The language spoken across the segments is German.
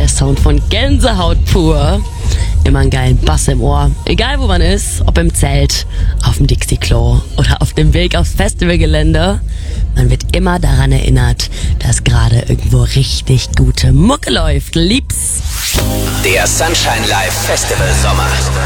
Sound von Gänsehaut pur. Immer einen geilen Bass im Ohr. Egal wo man ist, ob im Zelt, auf dem Dixie-Klo oder auf dem Weg aufs Festivalgelände. Man wird immer daran erinnert, dass gerade irgendwo richtig gute Mucke läuft. Lieb's! Der Sunshine Live Festival Sommer.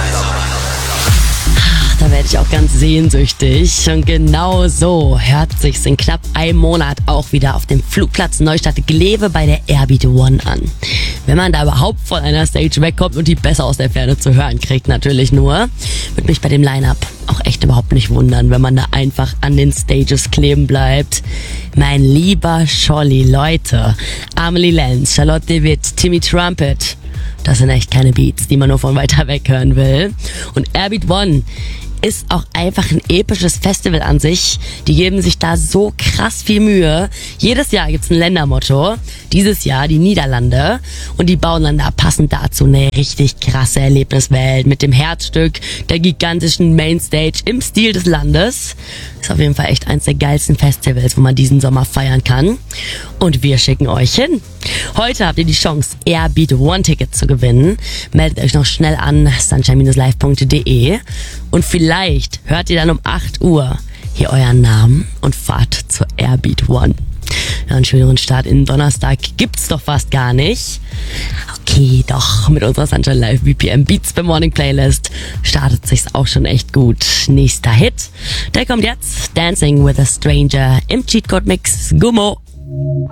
Da werde ich auch ganz sehnsüchtig. Und genau so hört sich's in knapp einem Monat auch wieder auf dem Flugplatz Neustadt-Glewe bei der Airbeat One an. Wenn man da überhaupt von einer Stage wegkommt und die besser aus der Ferne zu hören kriegt, natürlich nur. Würde mich bei dem Line-Up auch echt überhaupt nicht wundern, wenn man da einfach an den Stages kleben bleibt. Mein lieber Scholli, Leute. Amelie Lenz, Charlotte DeWitt, Timmy Trumpet. Das sind echt keine Beats, die man nur von weiter weg hören will. Und Airbeat One ist auch einfach ein episches Festival an sich. Die geben sich da so krass viel Mühe. Jedes Jahr gibt's ein Ländermotto. Dieses Jahr die Niederlande. Und die bauen dann da passend dazu eine richtig krasse Erlebniswelt mit dem Herzstück der gigantischen Mainstage im Stil des Landes. Ist auf jeden Fall echt eins der geilsten Festivals, wo man diesen Sommer feiern kann. Und wir schicken euch hin. Heute habt ihr die Chance, Airbeat One Ticket zu gewinnen. Meldet euch noch schnell an sunshine-live.de und vielleicht hört ihr dann um 8 Uhr hier euren Namen und fahrt zur Airbeat One. Ja, einen schöneren Start in Donnerstag gibt's doch fast gar nicht. Okay, doch, mit unserer Sunshine Live BPM Beats per Morning Playlist startet sich's auch schon echt gut. Nächster Hit, der kommt jetzt. Dancing with a Stranger im Cheatcode Mix Gummo.